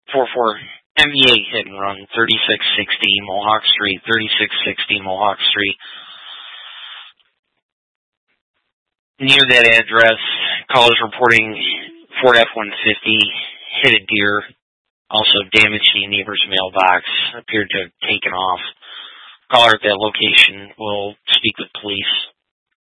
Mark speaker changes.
Speaker 1: MEA hit and run, 3660 Mohawk Street, 3660 Mohawk Street. Near that address, callers reporting Ford F-150 hit a deer, also damaged the neighbor's mailbox, appeared to have taken off. Caller at that location will speak with police.